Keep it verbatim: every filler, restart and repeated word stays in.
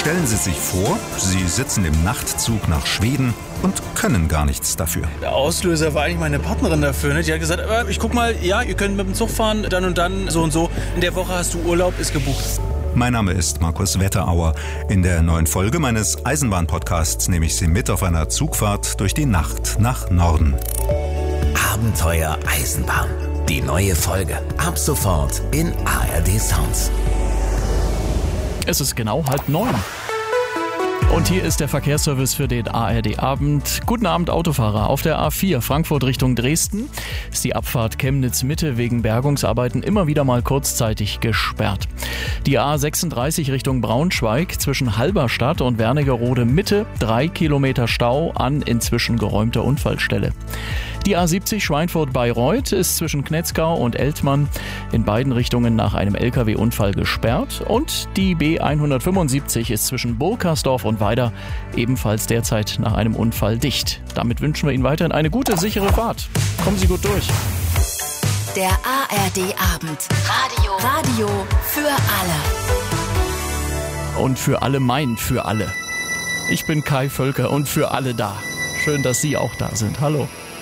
Stellen Sie sich vor, Sie sitzen im Nachtzug nach Schweden und können gar nichts dafür. Der Auslöser war eigentlich meine Partnerin dafür. Ne? Die hat gesagt, äh, ich guck mal, ja, ihr könnt mit dem Zug fahren, dann und dann, so und so. In der Woche hast du Urlaub, ist gebucht. Mein Name ist Markus Wetterauer. In der neuen Folge meines Eisenbahn-Podcasts nehme ich Sie mit auf einer Zugfahrt durch die Nacht nach Norden. Abenteuer Eisenbahn. Die neue Folge. Ab sofort in A R D Sounds. Es ist genau halb neun. Und hier ist der Verkehrsservice für den A R D-Abend. Guten Abend, Autofahrer. Auf der A vier Frankfurt Richtung Dresden ist die Abfahrt Chemnitz-Mitte wegen Bergungsarbeiten immer wieder mal kurzzeitig gesperrt. Die A sechsunddreißig Richtung Braunschweig zwischen Halberstadt und Wernigerode Mitte, drei Kilometer Stau an inzwischen geräumter Unfallstelle. Die A siebzig Schweinfurt-Bayreuth ist zwischen Knetzgau und Eltmann in beiden Richtungen nach einem L K W-Unfall gesperrt. Und die B hundertfünfundsiebzig ist zwischen Burkersdorf und Weida ebenfalls derzeit nach einem Unfall dicht. Damit wünschen wir Ihnen weiterhin eine gute, sichere Fahrt. Kommen Sie gut durch. Der A R D-Abend. Radio. Radio für alle. Und für alle meint für alle. Ich bin Kai Völker und für alle da. Schön, dass Sie auch da sind. Hallo.